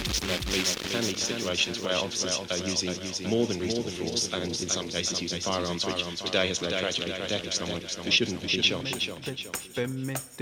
And that can lead to situations where officers are using more than reasonable force and in some cases using firearms, which today has led tragically to the death of someone who shouldn't have been shot.